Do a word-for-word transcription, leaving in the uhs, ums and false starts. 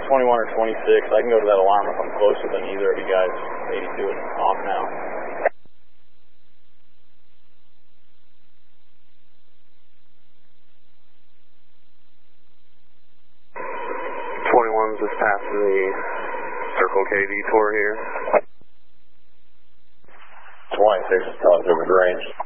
twenty-one or twenty-six. I can go to that alarm if I'm closer than either of you guys. eighty-two and off now. twenty-one's just passing the Circle K detour here. twenty-six is telling us over range.